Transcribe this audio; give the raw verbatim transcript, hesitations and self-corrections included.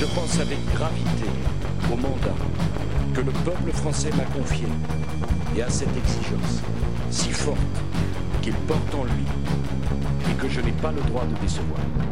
Je pense avec gravité au mandat que le peuple français m'a confié et à cette exigence si forte qu'il porte en lui et que je n'ai pas le droit de décevoir.